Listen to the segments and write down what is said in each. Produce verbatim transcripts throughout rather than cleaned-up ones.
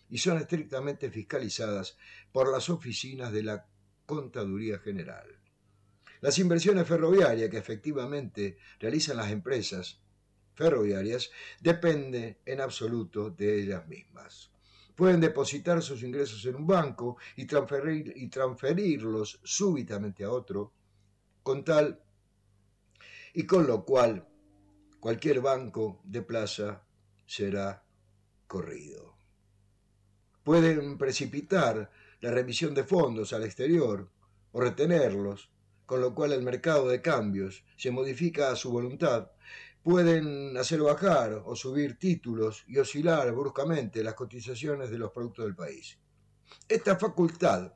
y son estrictamente fiscalizadas por las oficinas de la Contaduría General. Las inversiones ferroviarias que efectivamente realizan las empresas ferroviarias dependen en absoluto de ellas mismas. Pueden depositar sus ingresos en un banco y, transferir, y transferirlos súbitamente a otro, con tal y con lo cual cualquier banco de plaza será corrido. Pueden precipitar la remisión de fondos al exterior o retenerlos, con lo cual el mercado de cambios se modifica a su voluntad. Pueden hacer bajar o subir títulos y oscilar bruscamente las cotizaciones de los productos del país. Esta facultad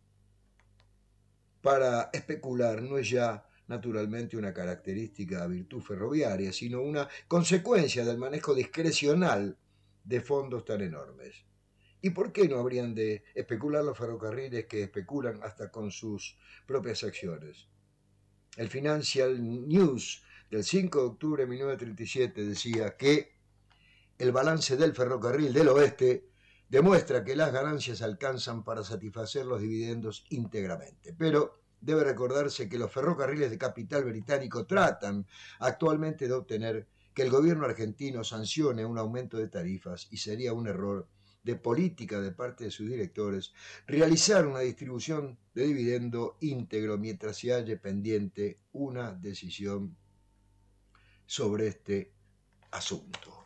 para especular no es ya naturalmente una característica de virtud ferroviaria, sino una consecuencia del manejo discrecional de fondos tan enormes. ¿Y por qué no habrían de especular los ferrocarriles que especulan hasta con sus propias acciones? El Financial News del cinco de octubre de mil novecientos treinta y siete decía que el balance del ferrocarril del oeste demuestra que las ganancias alcanzan para satisfacer los dividendos íntegramente. Pero debe recordarse que los ferrocarriles de capital británico tratan actualmente de obtener que el gobierno argentino sancione un aumento de tarifas, y sería un error de política de parte de sus directores realizar una distribución de dividendo íntegro mientras se halle pendiente una decisión sobre este asunto.